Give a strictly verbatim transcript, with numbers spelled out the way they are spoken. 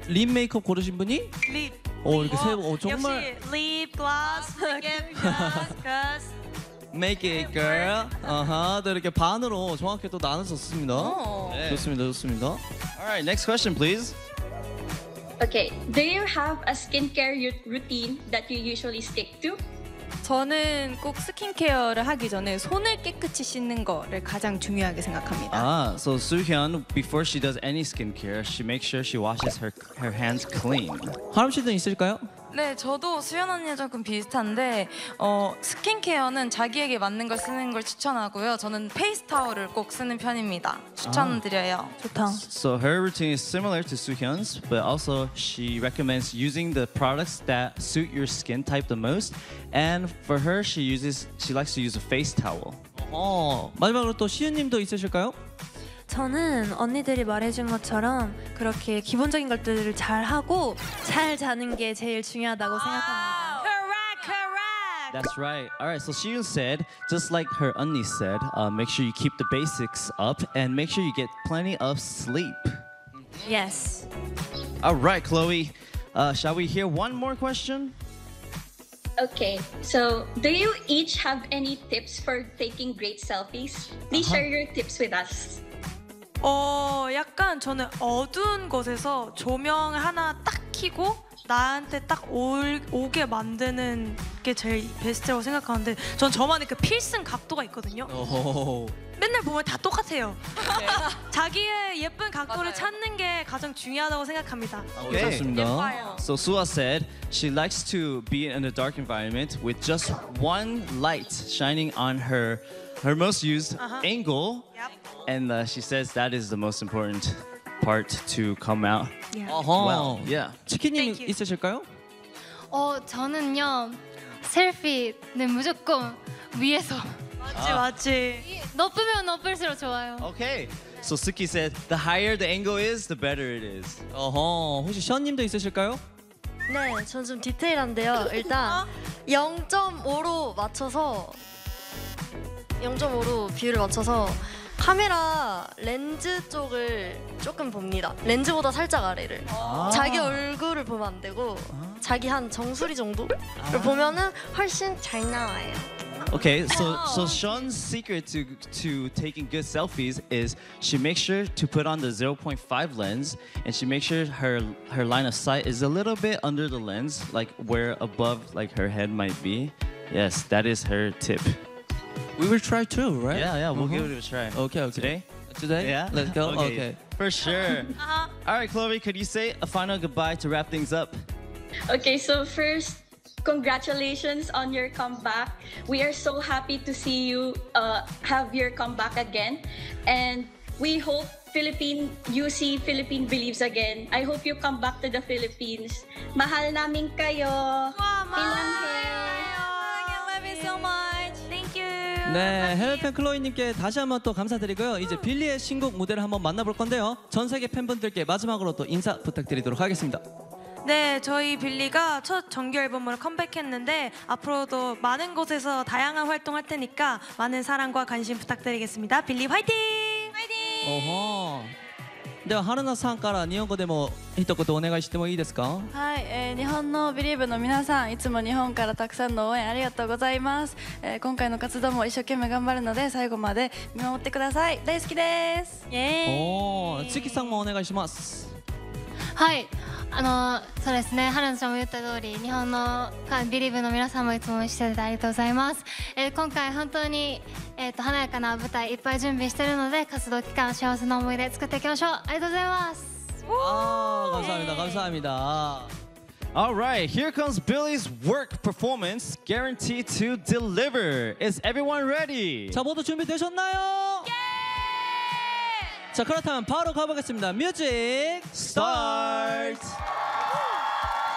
립 메이크업 고르신 분이? 립. 어 이렇게 세 어, 정말 역시 립 글라스, 립 글라스. Make it girl. 아하, 또 이렇게 반으로 정확히 또 나눠졌습니다. 네. 좋습니다, 좋습니다. Alright, next question, please. Okay, do you have a skincare u- routine that you usually stick to? 저는 꼭 스킨케어를 하기 전에 손을 깨끗이 씻는 거를 가장 중요하게 생각합니다. Ah, so Soohyun, before she does any skincare, she makes sure she washes her her hands clean. 하람 씨도 있을까요? 네, 저도 수연 언니랑 조금 비슷한데 어, 스킨케어는 자기에게 맞는 걸 쓰는 걸 추천하고요. 저는 페이스 타올을 꼭 쓰는 편입니다. 추천드려요. 좋다. So her routine is similar to Soohyun's, but also she recommends using the products that suit your skin type the most. And for her, she uses she likes to use a face towel. 어 마지막으로 또 시은님도 있으실까요? 저는 언니들이 말해준 것처럼 그렇게 기본적인 것들을 잘 하고 잘 자는 게 제일 중요하다고 생각합니다. Correct, correct. That's right. All right. So Shiyun said, just like her unni said, uh, make sure you keep the basics up and make sure you get plenty of sleep. Yes. All right, Chloe. Uh, shall we hear one more question? Okay, so do you each have any tips for taking great selfies? Please share your tips with us. 어, 약간 저는 어두운 곳에서 조명 하나 딱 켜고 나한테 딱 올, 오게 만드는 게 제일 베스트라고 생각하는데 전 저만의 그 필승 각도가 있거든요. 오. 맨날 보면 다 똑같아요. 자기의 예쁜 각도를 맞아요. 찾는 게 가장 중요하다고 생각합니다. Okay. 좋습니다. 예뻐요. So Suha said she likes to be in a dark environment with just one light shining on her her most used Uh-huh. angle, Yep. and uh, she says that is the most important part to come out 어허. well. Yeah. 치킨님 Thank you. 있으실까요? 어 저는요 셀피는 무조건 위에서 맞지, 맞지. 높으면 높을수록 좋아요. Okay. So Suki said the higher the angle is, the better it is. 어허. 혹시 션님도 있으실까요? 네, 전 좀 디테일한데요. 일단 영 점 오로 맞춰서 영 점 오로 비율을 맞춰서 카메라 렌즈 쪽을 조금 봅니다. 렌즈보다 살짝 아래를. 자기 얼굴을 보면 안 되고 자기 한 정수리 정도를 보면은 훨씬 잘 나와요. Okay, so so Sean's secret to to taking good selfies is she makes sure to put on the zero point five lens, and she makes sure her her line of sight is a little bit under the lens, like where above like her head might be. Yes, that is her tip. We will try too, right? Yeah, yeah, we'll Uh-huh. give it a try. Okay, okay. Today? Today? Yeah. Let's go. Okay, Okay. for sure. All right, Chloe, could you say a final goodbye to wrap things up? Okay, so first, congratulations on your comeback. We are so happy to see you uh, have your comeback again. And we hope Philippine, U C Philippine believes again. I hope you come back to the Philippines. Mahal namin kayo. Ilang I love you so much. Thank you. 네, 해외팬 클로이님께 다시 한번 또 감사드리고요. 이제 빌리의 신곡 무대를 한번 만나볼 건데요. 전 세계 팬분들께 마지막으로 또 인사 부탁드리도록 하겠습니다. 네, 저희 빌리가 첫 정규 앨범으로 컴백했는데 앞으로도 많은 곳에서 다양한 활동할 테니까 많은 사랑과 관심 부탁드리겠습니다. 빌리 화이팅! 화이팅! 어허. では春菜さんから日本語でも一言お願いしてもいいですか？ はい、えー日本のビリーブの皆さん、いつも日本からたくさんの応援ありがとうございます、えー今回の活動も一生懸命頑張るので最後まで見守ってください。大好きです。イエーイ。 おー、月さんもお願いします。 はいあのそうですね春菜ちゃんも言った通り日本のビリーブの皆さんもいつも応援していただいてありがとうございます、えー今回本当に、えー、と華やかな舞台いっぱい準備しているので活動期間幸せな思い出作っていきましょう。ありがとうございます。 아, 감사합니다. 감사합니다. All right, here comes Billy's work performance, guaranteed to deliver. Is everyone ready? 자, 모두 준비되셨나요? 자, 그렇다면 바로 가보겠습니다. 뮤직 Start.